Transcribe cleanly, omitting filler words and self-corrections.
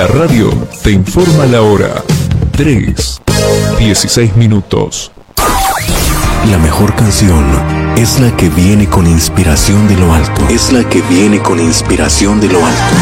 La radio te informa la hora. 3:16. La mejor canción es la que viene con inspiración de lo alto. Es la que viene con inspiración de lo alto.